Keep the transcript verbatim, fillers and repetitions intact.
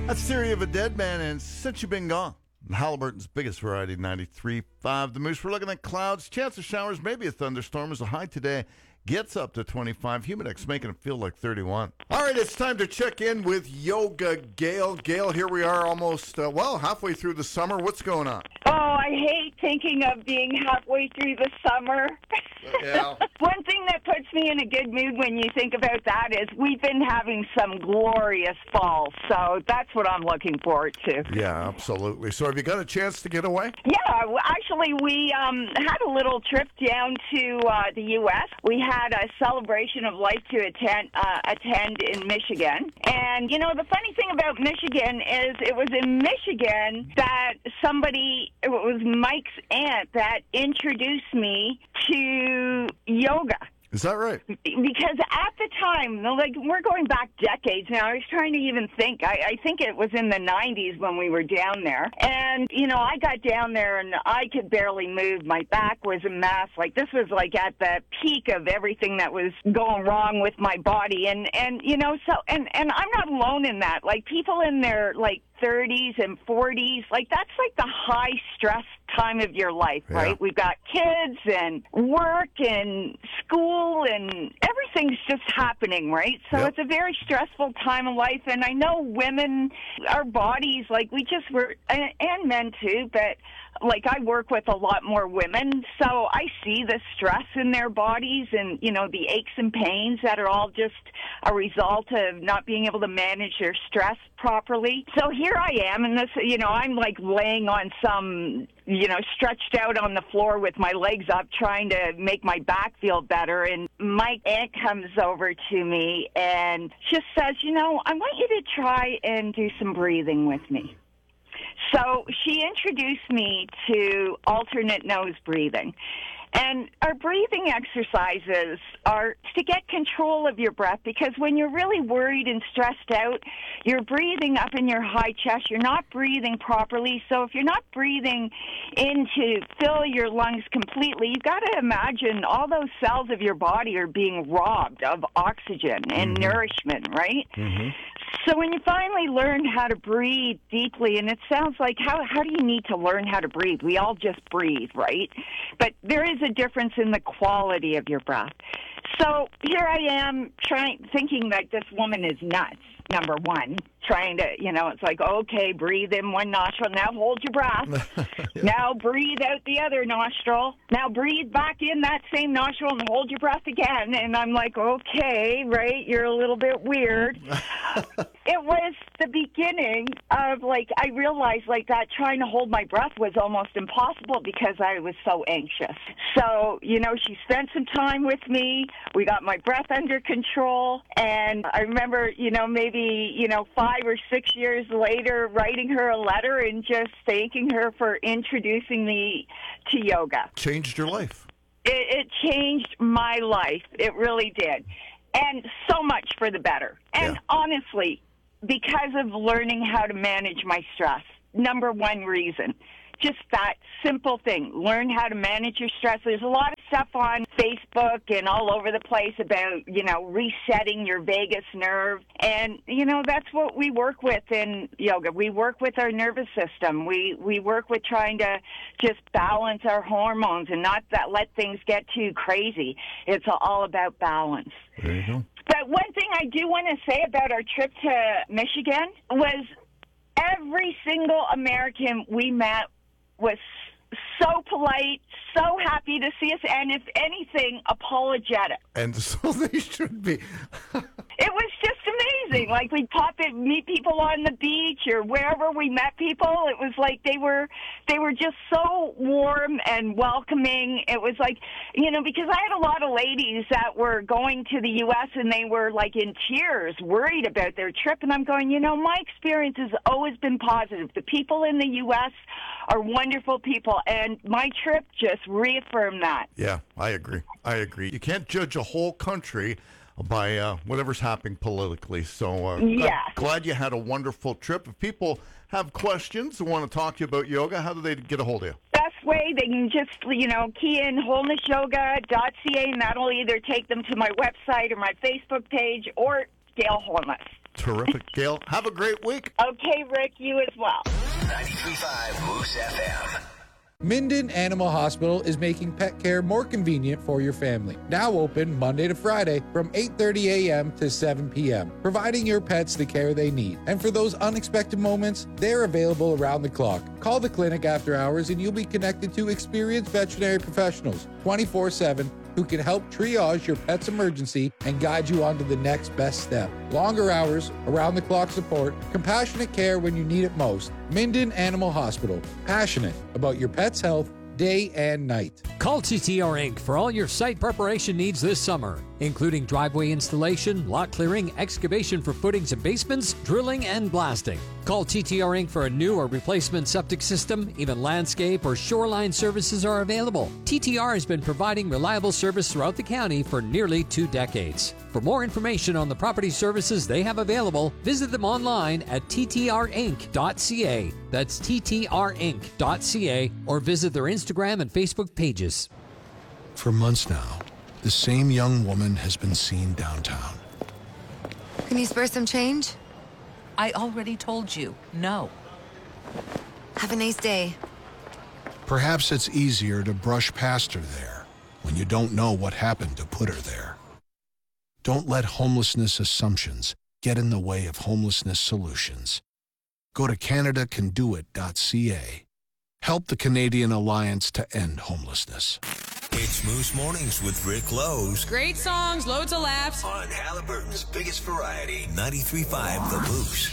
That's Theory of a Dead Man, and Since You've Been Gone, Halliburton's biggest variety, ninety-three point five. The Moose, we're looking at clouds, chance of showers, maybe a thunderstorm. As a high today gets up to twenty-five. Humidex making it feel like thirty-one. All right, it's time to check in with Yoga Gail. Gail, here we are almost, uh, well, halfway through the summer. What's going on? Oh, I hate thinking of being halfway through the summer. Yeah. One thing that puts me in a good mood when you think about that is we've been having some glorious falls, so that's what I'm looking forward to. Yeah, absolutely. So have you got a chance to get away? Yeah, well, actually, we um, had a little trip down to uh, the U S. We had a celebration of life to attend, uh, attend in Michigan. And, you know, the funny thing about Michigan is it was in Michigan that somebody, it was Mike's aunt that introduced me to yoga. Is that right? Because at the time, like, we're going back decades now. I was trying to even think. I, I think it was in the nineties when we were down there. And, you know, I got down there and I could barely move. My back was a mess. Like, this was, like, at the peak of everything that was going wrong with my body. And, and you know, so, and, and I'm not alone in that. Like, people in their, like, thirties and forties, like, that's, like, the high-stress time of your life, Yeah. right? We've got kids and work and school and everything's just happening, right? So Yep. it's a very stressful time of life. And I know women, our bodies, like we just were, and, and men too, but like I work with a lot more women, so I see the stress in their bodies and, you know, the aches and pains that are all just a result of not being able to manage their stress properly. So here I am, and this, you know, I'm like laying on some, you know, stretched out on the floor with my legs up trying to make my back feel better. And my aunt comes over to me and just says, you know, I want you to try and do some breathing with me. So she introduced me to alternate nose breathing. And our breathing exercises are to get control of your breath, because when you're really worried and stressed out, you're breathing up in your high chest. You're not breathing properly. So if you're not breathing in to fill your lungs completely, you've got to imagine all those cells of your body are being robbed of oxygen and Mm-hmm. nourishment, right? Mm-hmm. So when you finally learn how to breathe deeply, and it sounds like, how how do you need to learn how to breathe? We all just breathe, right? But there is a difference in the quality of your breath. So here I am trying, thinking that this woman is nuts, number one, trying to, you know, it's like, okay, breathe in one nostril, now hold your breath. Yeah. Now breathe out the other nostril. Now breathe back in that same nostril and hold your breath again. And I'm like, okay, right, you're a little bit weird. It was the beginning of, like, I realized, like, that trying to hold my breath was almost impossible because I was so anxious. So, you know, she spent some time with me. We got my breath under control. And I remember, you know, maybe, you know, five or six years later, writing her a letter and just thanking her for introducing me to yoga. Changed your life. It, it changed my life. It really did. And so much for the better. And Yeah. honestly, because of learning how to manage my stress, number one reason, just that simple thing, learn how to manage your stress. There's a lot of stuff on Facebook and all over the place about, you know, resetting your vagus nerve. And, you know, that's what we work with in yoga. We work with our nervous system. We, we work with trying to just balance our hormones and not that let things get too crazy. It's all about balance. There you go. But one thing I do want to say about our trip to Michigan was every single American we met was so polite, so happy to see us, and if anything, apologetic. And so they should be. It was just amazing. Like, we'd pop in, meet people on the beach or wherever we met people. It was like they were they were just so warm and welcoming. It was like, you know, because I had a lot of ladies that were going to the U S and they were, like, in tears, worried about their trip. And I'm going, you know, my experience has always been positive. The people in the U S are wonderful people, and my trip just reaffirmed that. Yeah, I agree. I agree. You can't judge a whole country by uh, whatever's happening politically. So uh, Yeah. glad, glad you had a wonderful trip. If people have questions and want to talk to you about yoga, how do they get a hold of you? Best way, they can just, you know, key in wholeness yoga dot c a, and that'll either take them to my website or my Facebook page or Gail Wholeness. Terrific. Gail, have a great week. Okay, Rick, you as well. ninety-three point five Moose F M. Minden Animal Hospital is making pet care more convenient for your family. Now open Monday to Friday from eight thirty a.m. to seven p.m., providing your pets the care they need. And for those unexpected moments, they're available around the clock. Call the clinic after hours and you'll be connected to experienced veterinary professionals twenty-four seven who can help triage your pet's emergency and guide you on to the next best step. Longer hours, around-the-clock support, compassionate care when you need it most. Minden Animal Hospital, passionate about your pet's health day and night. Call T T R Incorporated for all your site preparation needs this summer, including driveway installation, lot clearing, excavation for footings and basements, drilling, and blasting. Call T T R Incorporated for a new or replacement septic system. Even landscape or shoreline services are available. T T R has been providing reliable service throughout the county for nearly two decades. For more information on the property services they have available, visit them online at t t r inc dot c a. That's t t r inc dot c a, or visit their Instagram and Facebook pages. For months now, the same young woman has been seen downtown. Can you spare some change? I already told you, no. Have a nice day. Perhaps it's easier to brush past her there when you don't know what happened to put her there. Don't let homelessness assumptions get in the way of homelessness solutions. Go to canada can do it dot c a. Help the Canadian Alliance to End Homelessness. It's Moose Mornings with Rick Lowe's Great songs, loads of laughs. on Halliburton's biggest variety, ninety-three point five The Moose.